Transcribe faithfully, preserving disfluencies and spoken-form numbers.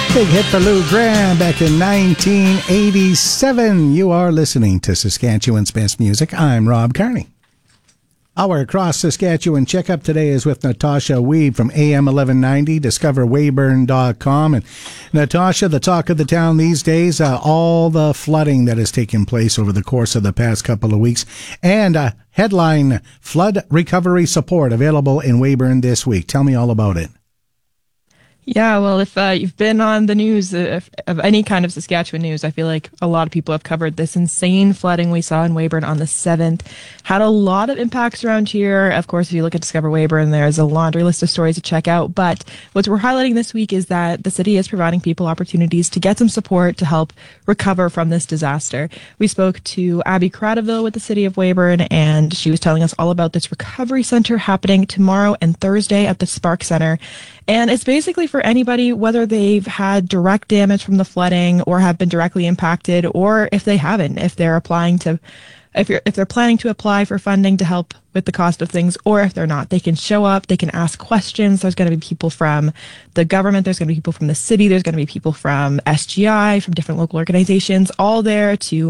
Big hit for Lou Gramm back in nineteen eighty-seven. You are listening to Saskatchewan's Best Music. I'm Rob Carney. Our Across Saskatchewan checkup today is with Natasha Weeb from A M eleven ninety, discover weyburn dot com. And Natasha, the talk of the town these days, uh, all the flooding that has taken place over the course of the past couple of weeks. And uh, headline, flood recovery support available in Weyburn this week. Tell me all about it. Yeah, well, if uh, you've been on the news, uh, if, of any kind of Saskatchewan news, I feel like a lot of people have covered this insane flooding we saw in Weyburn on the seventh. Had a lot of impacts around here. Of course, if you look at Discover Weyburn, there's a laundry list of stories to check out. But what we're highlighting this week is that the city is providing people opportunities to get some support to help recover from this disaster. We spoke to Abby Cradaville with the city of Weyburn, and she was telling us all about this recovery center happening tomorrow and Thursday at the Spark Center. And it's basically for anybody, whether they've had direct damage from the flooding or have been directly impacted, or if they haven't, if they're applying to, if you're, if they're planning to apply for funding to help with the cost of things, or if they're not, they can show up, they can ask questions. There's going to be people from the government, there's going to be people from the city, there's going to be people from S G I, from different local organizations, all there to